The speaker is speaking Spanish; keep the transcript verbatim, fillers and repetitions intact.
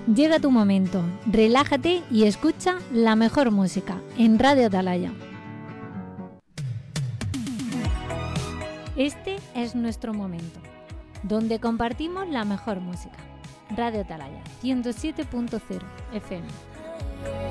Llega tu momento, relájate y escucha la mejor música en Radio Atalaya. Este es nuestro momento, donde compartimos la mejor música. Radio Atalaya, ciento siete punto cero F M.